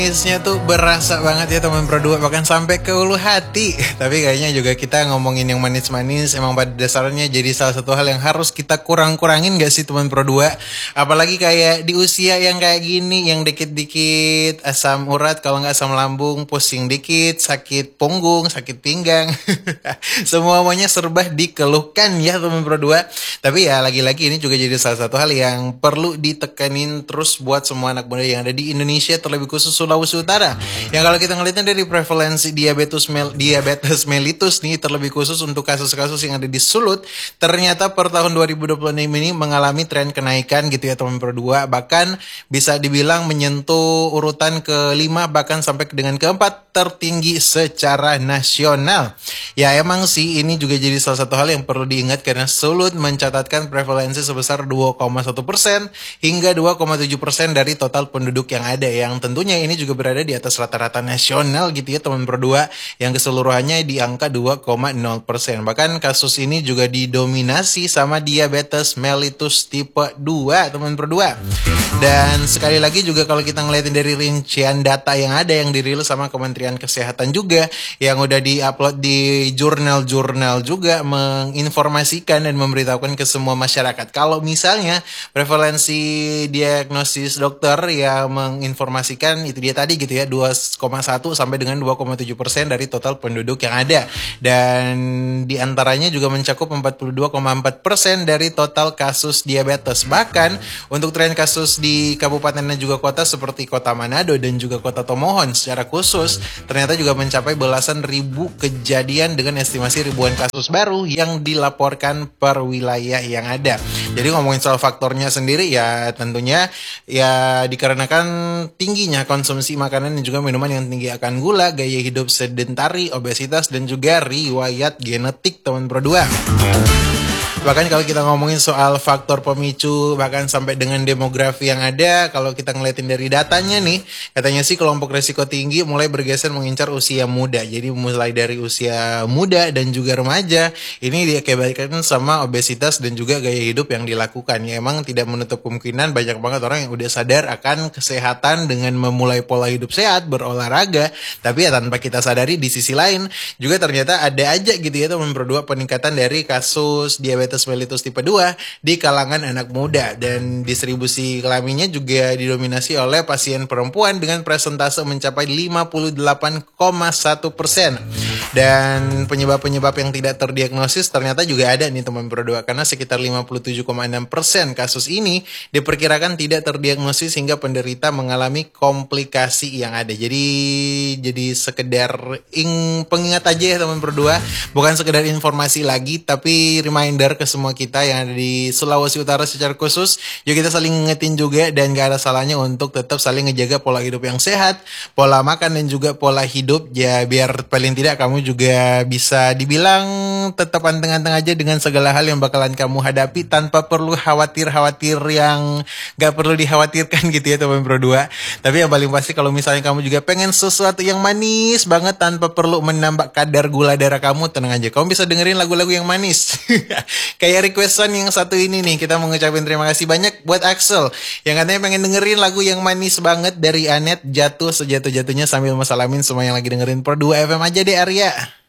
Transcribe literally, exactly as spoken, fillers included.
Manisnya tuh berasa banget ya teman Pro dua, bahkan sampai ke ulu hati. Tapi kayaknya juga kita ngomongin yang manis-manis emang pada dasarnya jadi salah satu hal yang harus kita kurang-kurangin gak sih teman Pro dua? Apalagi kayak di usia yang kayak gini, yang dikit-dikit asam urat, kalau nggak asam lambung, pusing dikit, sakit punggung, sakit pinggang. Semuanya serba dikeluhkan ya teman Pro dua. Tapi ya lagi-lagi ini juga jadi salah satu hal yang perlu ditekanin terus buat semua anak muda yang ada di Indonesia, terlebih khusus Sulawesi Utara. Yang kalau kita ngeliatnya dari prevalensi diabetes mel diabetes mellitus nih, terlebih khusus untuk kasus-kasus yang ada di Sulut, ternyata per tahun dua ribu dua puluh enam ini mengalami tren kenaikan gitu ya teman Pro dua. Bahkan bisa dibilang menyentuh urutan kelima bahkan sampai dengan keempat tertinggi secara nasional. Ya emang sih ini juga jadi salah satu hal yang perlu diingat karena Sulut mencatatkan prevalensi sebesar dua koma satu persen hingga dua koma tujuh persen dari total penduduk yang ada, yang tentunya ini juga berada di atas rata-rata nasional gitu ya teman Pro dua, yang keseluruhannya di angka dua koma nol persen. Bahkan kasus ini juga didominasi sama diabetes mellitus tipe dua teman Pro dua. Dan sekali lagi juga kalau kita ngeliatin dari rincian data yang ada yang dirilis sama Kementerian Kesehatan juga, yang udah diupload di jurnal-jurnal juga, menginformasikan dan memberitahukan ke semua masyarakat kalau misalnya prevalensi diagnosis dokter yang menginformasikan itu dia tadi gitu ya, dua koma satu sampai dengan dua koma tujuh persen dari total penduduk yang ada, dan diantaranya juga mencakup empat puluh dua koma empat persen dari total kasus diabetes. Bahkan untuk tren kasus di kabupaten dan juga kota seperti kota Manado dan juga kota Tomohon secara khusus ternyata juga mencapai belasan ribu kejadian dengan estimasi ribuan kasus baru yang dilaporkan per wilayah yang ada. Jadi ngomongin soal faktornya sendiri ya tentunya ya dikarenakan tingginya konsumsi makanan dan juga minuman yang tinggi akan gula, gaya hidup sedentari, obesitas, dan juga riwayat genetik teman Pro dua. Bahkan kalau kita ngomongin soal faktor pemicu bahkan sampai dengan demografi yang ada, kalau kita ngeliatin dari datanya nih, katanya sih kelompok risiko tinggi mulai bergeser mengincar usia muda. Jadi mulai dari usia muda dan juga remaja, ini diakibatkan sama obesitas dan juga gaya hidup yang dilakukan. Ya emang tidak menutup kemungkinan banyak banget orang yang udah sadar akan kesehatan dengan memulai pola hidup sehat, berolahraga, tapi ya tanpa kita sadari di sisi lain juga ternyata ada aja gitu ya teman Pro dua peningkatan dari kasus diabetes mellitus tipe dua di kalangan anak muda, dan distribusi kelaminnya juga didominasi oleh pasien perempuan dengan presentase mencapai lima puluh delapan koma satu persen. Dan penyebab-penyebab yang tidak terdiagnosis ternyata juga ada nih teman Pro dua, karena sekitar lima puluh tujuh koma enam persen kasus ini diperkirakan tidak terdiagnosis hingga penderita mengalami komplikasi yang ada. Jadi jadi sekedar ing pengingat aja ya teman Pro dua, bukan sekedar informasi lagi tapi reminder ke semua kita yang ada di Sulawesi Utara secara khusus. Yuk kita saling ngingetin juga, dan gak ada salahnya untuk tetap saling ngejaga pola hidup yang sehat, pola makan dan juga pola hidup ya, biar paling tidak kamu juga bisa dibilang tetap anteng-anteng aja dengan segala hal yang bakalan kamu hadapi tanpa perlu khawatir-khawatir yang gak perlu dikhawatirkan gitu ya teman Pro dua. Tapi yang paling pasti kalau misalnya kamu juga pengen sesuatu yang manis banget tanpa perlu menambah kadar gula darah kamu, tenang aja, kamu bisa dengerin lagu-lagu yang manis. Kayak requestan yang satu ini nih, kita mau ngucapin terima kasih banyak buat Axel yang katanya pengen dengerin lagu yang manis banget dari Anet, Jatuh Sejatuh-Jatuhnya, sambil mesalamin semua yang lagi dengerin Pro dua F M aja deh Arya.